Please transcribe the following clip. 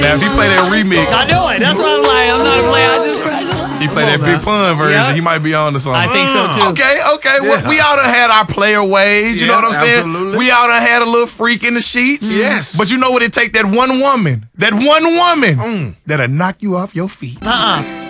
Now, if he play that remix, I know it. That's why I'm like, I'm not a player. he play that Big Pun version, Yeah. he might be on to something. I think so too. Okay. Well, we all done had our player ways. You know what I'm saying? Absolutely. We all done had a little freak in the sheets. Yes. But you know what it take? That one woman that'll knock you off your feet.